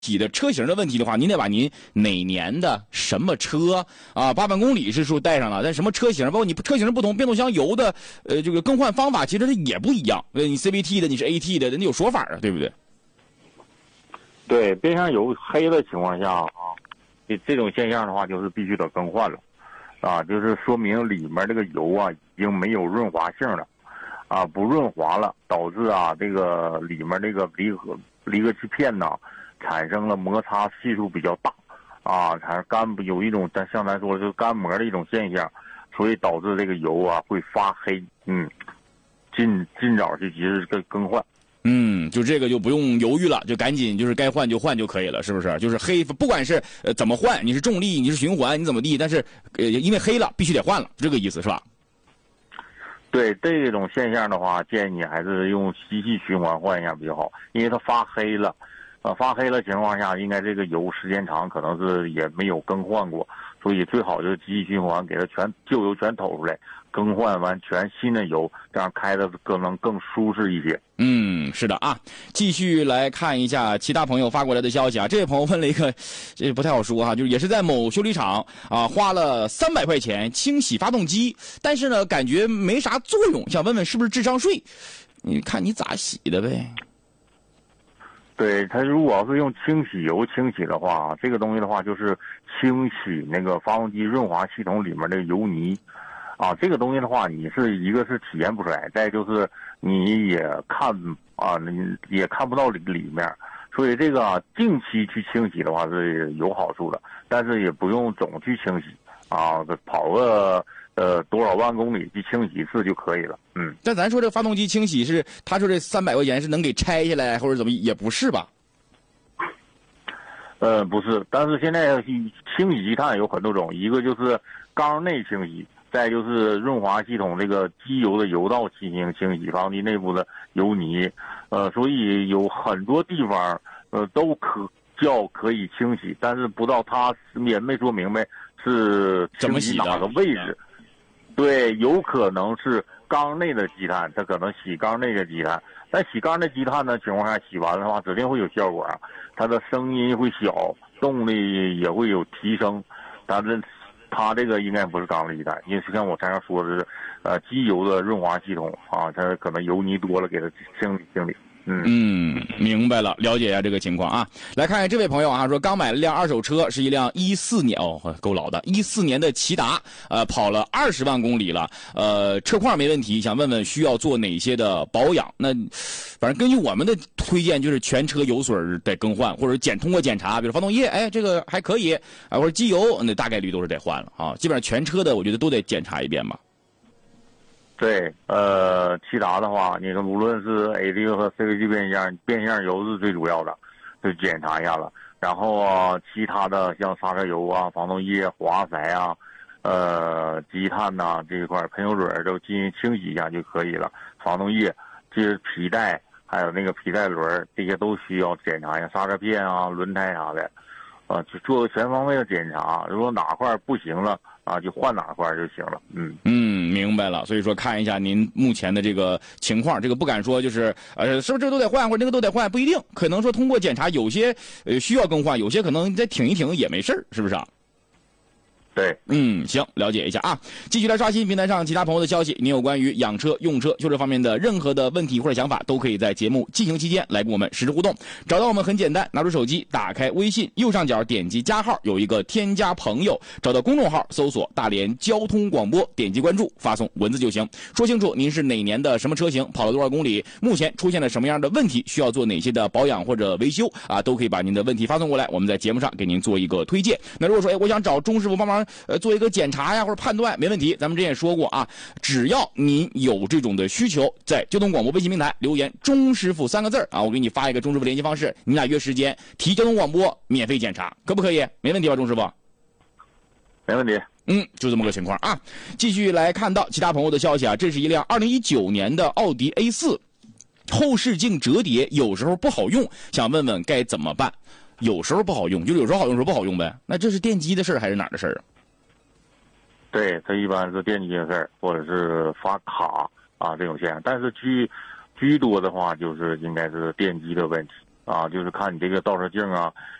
体的车型的问题的话，您得把您哪年的什么车啊，8万公里是数带上了，但什么车型，包括你车型不同，变速箱油的这个更换方法其实也不一样。你 CVT 的，你是 AT 的，那有说法啊，对不对？ 对，变相油黑的情况下啊，这种现象的话，就是必须得更换了，啊，就是说明里面这个油啊已经没有润滑性了，啊，不润滑了，导致啊这个里面这个离合器片呢产生了摩擦系数比较大，啊，产生有一种像咱说的就是干膜的一种现象，所以导致这个油啊会发黑，尽早去及时更换。 就这个就不用犹豫了，就赶紧就是该换就换就可以了，是不是？就是黑，不管是怎么换，你是重力，你是循环，你怎么地，但是因为黑了必须得换了，这个意思是吧？ 对这种现象的话，建议你还是用吸气循环换一下比较好，因为它发黑了，发黑了情况下，应该这个油时间长可能是也没有更换过，所以最好就是机器循环给它旧油全投出来，更换完全新的油，这样开的可能更舒适一些。 是的啊，继续来看一下其他朋友发过来的消息啊。这位朋友问了一个，这不太好说哈，就是也是在某修理厂啊，花了300块钱清洗发动机，但是呢感觉没啥作用，想问问是不是智商税？你看你咋洗的呗？ 对，它如果要是用清洗油清洗的话，这个东西的话就是清洗那个发动机润滑系统里面的油泥，啊，这个东西的话，你是一个是体验不出来，再就是你也也看不到里面，所以这个定期去清洗的话是有好处的，但是也不用总去清洗啊，跑个多少万公里去清洗一次就可以了。 但咱说这发动机清洗是，他说这300块钱是能给拆下来或者怎么，也不是吧？ 不是，但是现在清洗积碳有很多种，一个就是缸内清洗。再就是润滑系统这个机油的油道进行清洗，发动机内部的油泥，所以有很多地方都可以清洗，但是不知道他也没说明白是清洗哪个位置。对，有可能是缸内的积碳，它可能洗缸内的积碳，但洗缸内积碳的情况下，洗完的话指定会有效果，它的声音会小，动力也会有提升，但是它这个应该不是缸内积碳，因为像我刚才说的是，机油的润滑系统啊，它可能油泥多了，给它清理。 明白了，了解一下这个情况啊。来看看这位朋友啊，说刚买了辆二手车，是一辆14年够老的14年的骐达，跑了20万公里了，车况没问题，想问问需要做哪些的保养？那反正根据我们的推荐，就是全车油水得更换，或者通过检查，比如发动液，这个还可以啊，或者机油，那大概率都是得换了啊。基本上全车的，我觉得都得检查一遍吧。 对，骐达的话，你说无论是 AT 和 CVT 变相油是最主要的，就检查一下了。然后其他的像刹车油啊、防冻液、滑塞啊、积碳呐这一块喷油嘴都进行清洗一下就可以了。防冻液、就是皮带，还有那个皮带轮这些都需要检查一下，刹车片啊、轮胎啥的，就做个全方位的检查。如果哪块不行了啊，就换哪块就行了。 明白了。所以说看一下您目前的这个情况，这个不敢说就是是不是这个都得换或者那个都得换，不一定，可能说通过检查有些需要更换，有些可能再挺一挺也没事，是不是啊？ 对， 行，了解一下啊。继续来刷新平台上其他朋友的消息，您有关于养车、用车、修车方面的任何的问题或者想法，都可以在节目进行期间来跟我们实时互动。找到我们很简单，拿出手机，打开微信，右上角点击加号，有一个添加朋友，找到公众号，搜索大连交通广播，点击关注，发送文字就行。说清楚您是哪年的什么车型，跑了多少公里，目前出现了什么样的问题，需要做哪些的保养或者维修啊，都可以把您的问题发送过来，我们在节目上给您做一个推荐。那如果说我想找钟师傅帮忙做一个检查呀或者判断，没问题，咱们之前也说过啊，只要您有这种的需求，在交通广播微信平台留言钟师傅3个字啊，我给你发一个钟师傅联系方式，你俩约时间提交通广播免费检查，可不可以？没问题吧，钟师傅？ 没问题。 就这么个情况啊。继续来看到其他朋友的消息啊，这是一辆2019年的奥迪 A4， 后视镜折叠有时候不好用，想问问该怎么办？有时候不好用，就是有时候好用，有时候不好用呗。那这是电机的事还是哪儿的事儿啊？ 对，它一般是电机的事儿，或者是发卡啊这种现象，但是居多的话就是应该是电机的问题啊，就是看你这个倒车镜啊，